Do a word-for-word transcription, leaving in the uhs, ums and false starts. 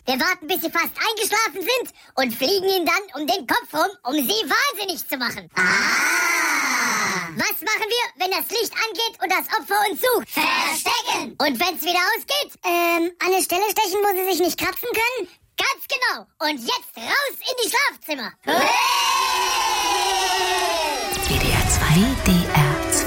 Wir warten, bis sie fast eingeschlafen sind und fliegen ihnen dann um den Kopf rum, um sie wahnsinnig zu machen. Ah! Was machen wir, wenn das Licht angeht und das Opfer uns sucht? Verstecken! Und wenn's wieder ausgeht? Ähm, an eine Stelle stechen, wo sie sich nicht kratzen können? Ganz genau. Und jetzt raus in die Schlafzimmer. Hooray! W D R zwei. W D